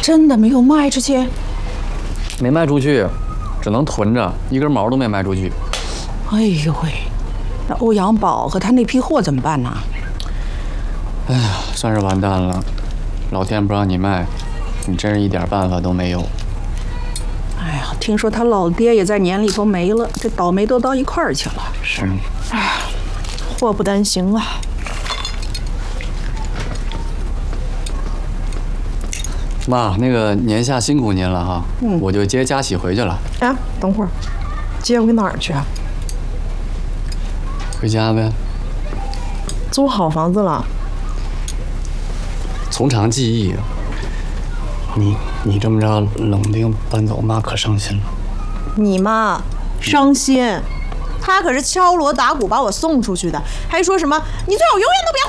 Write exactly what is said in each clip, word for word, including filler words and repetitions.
真的没有卖出去？ 没卖出去，只能囤着，一根毛都没卖出去。 哎呦喂，那欧阳宝和他那批货怎么办呢？ 哎呀，算是完蛋了。老天不让你卖，你真是一点办法都没有。 哎呀，听说他老爹也在年里头没了，这倒霉都到一块儿去了。 是。 哎呀，祸不单行啊！ 妈，那个年下辛苦您了哈，嗯，我就接佳喜回去了。 哎，等会儿，接回哪儿去啊？ 回家呗。 租好房子了？ 从长计议。你你这么着冷不丁搬走，妈可伤心了。 你妈伤心，她可是敲锣打鼓把我送出去的，还说什么你最好永远都别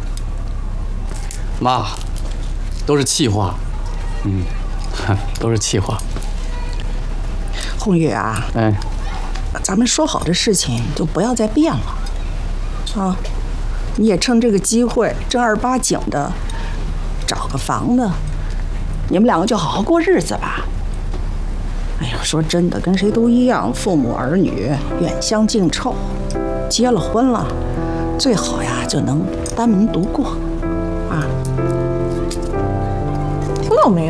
回来。 妈，都是气话。嗯，都是气话。 红玉啊， 哎， 咱们说好的事情就不要再变了，啊！你也趁这个机会正儿八经的找个房子，你们两个就好好过日子吧。哎呀，说真的，跟谁都一样，父母儿女远香近臭，结了婚了，最好呀就能单门独过，啊。 听到没有？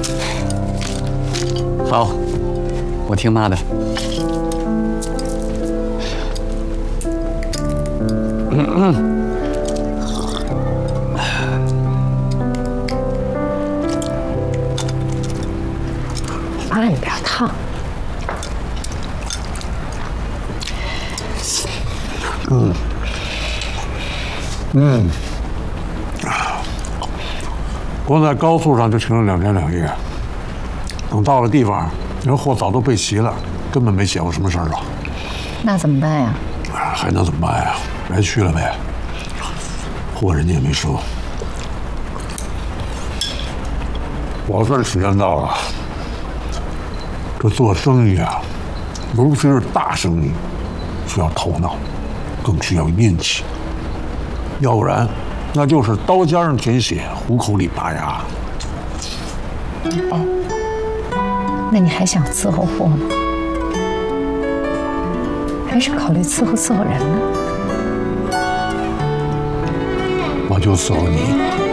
好，我听妈的。嗯嗯。 慢点烫。 嗯。嗯。光在高速上就停了两天两夜，等到了地方，人货早都备齐了，根本没写过什么事儿了。 那怎么办呀？ 还能怎么办呀？白去了呗。货人家也没收。我算是体验到了，这做生意啊，尤其是大生意，需要头脑，更需要运气。要不然，那就是刀尖上舔血，虎口里拔牙。 哦，那你还想伺候货吗？还是考虑伺候伺候人呢？ 我就伺候你。